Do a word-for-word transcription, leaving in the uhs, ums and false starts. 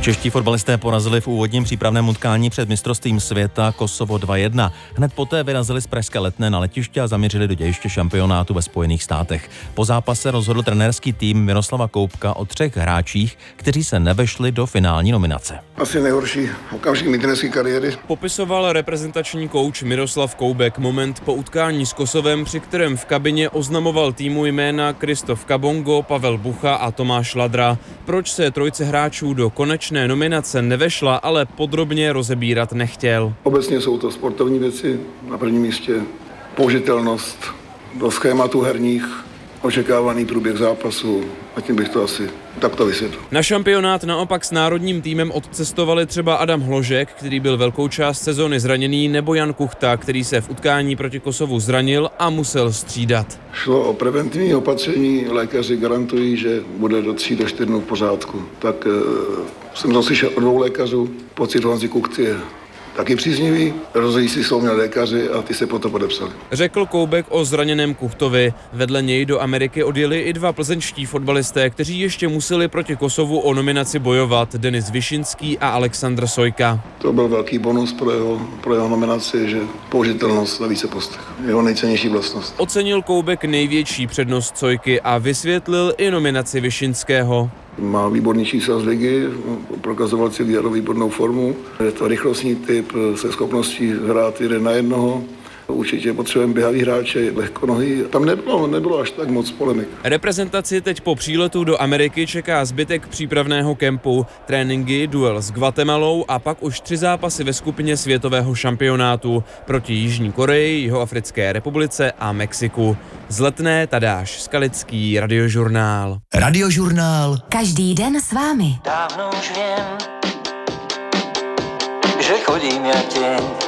Čeští fotbalisté porazili v úvodním přípravném utkání před mistrovstvím světa Kosovo dva jedna. Hned poté vyrazili z pražské Letné na letiště a zaměřili do dějiště šampionátu ve Spojených státech. Po zápase rozhodl trenérský tým Miroslava Koubka o třech hráčích, kteří se nevešli do finální nominace. Asi nejhorší okamžik mé trenerské kariéry. Popisoval reprezentační kouč Miroslav Koubek moment po utkání s Kosovem, při kterém v kabině oznamoval týmu jména Kristof Kabongo, Pavel Bucha a Tomáš Ladra. Proč se trojce hráčů do konečné nominace nevešla, ale podrobně rozebírat nechtěl. Obecně jsou to sportovní věci, na prvním místě použitelnost do schématu herních, očekávaný průběh zápasu a tím bych to asi takto vysvětlil. Na šampionát naopak s národním týmem odcestovali třeba Adam Hložek, který byl velkou část sezony zraněný, nebo Jan Kuchta, který se v utkání proti Kosovu zranil a musel střídat. Šlo o preventivní opatření, lékaři garantují, že bude do tří do čtyř dnů v pořádku. Tak e, jsem to slyšel od dvou lékařů, pocit Honzy Kuchty je taky příznivý, rozhodí jsou měl lékaři a ty se potom podepsali. Řekl Koubek o zraněném Kuchtovi. Vedle něj do Ameriky odjeli i dva plzeňští fotbalisté, kteří ještě museli proti Kosovu o nominaci bojovat, Denis Višinský a Alexandr Sojka. To byl velký bonus pro jeho, pro jeho nominaci, že použitelnost na více postech. Jeho nejcennější vlastnost. Ocenil Koubek největší přednost Sojky a vysvětlil i nominaci Višinského. Má výborný čísla z ligy, prokazoval celý jaro výbornou formu. Je to rychlostní typ se schopností hrát jeden na jednoho. Určitě potřebujeme běhavý hráče, lehkonohý. Tam nebylo, nebylo až tak moc polemik. Reprezentaci teď po příletu do Ameriky čeká zbytek přípravného kempu, tréninky, duel s Guatemalou a pak už tři zápasy ve skupině světového šampionátu proti Jižní Koreji, Jihoafrické republice a Mexiku. Z Letné Tadáš Skalický, Radiožurnál. Radiožurnál. Každý den s vámi. Dávno už vím, že chodím jak těň.